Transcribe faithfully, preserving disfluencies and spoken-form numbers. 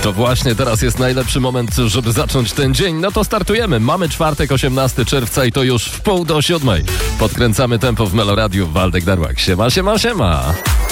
To właśnie teraz jest najlepszy moment, żeby zacząć ten dzień. No to startujemy. Mamy czwartek, osiemnastego czerwca i to już w pół do siódmej. Podkręcamy tempo w Meloradiu. Waldek Darłak. Siema, siema, siema.